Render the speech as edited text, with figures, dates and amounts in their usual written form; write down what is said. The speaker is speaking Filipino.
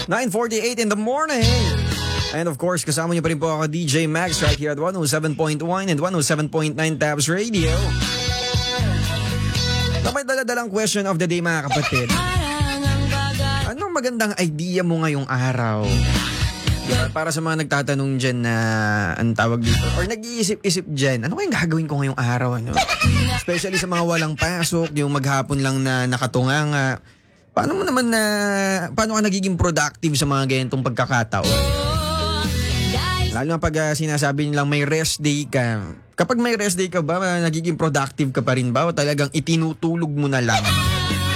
9:48 in the morning. And of course, kasama niyo pa rin po ako, DJ Max, right here at 107.1 and 107.9 Tabs Radio. Na may daladalang question of the day, mga kapatid. Anong magandang idea mo ngayong araw? Diba? Para sa mga nagtatanong dyan na ang tawag dito, or nag-iisip-isip dyan, ano kayang gagawin ko ngayong araw? Ano? Especially sa mga walang pasok, yung maghapon lang na nakatunganga. Paano ka nagiging productive sa mga ganitong pagkakataon? Lalo na pag sinasabi nilang may rest day ka. Kapag may rest day ka ba, nagiging productive ka pa rin ba? O talagang itinutulog mo na lang?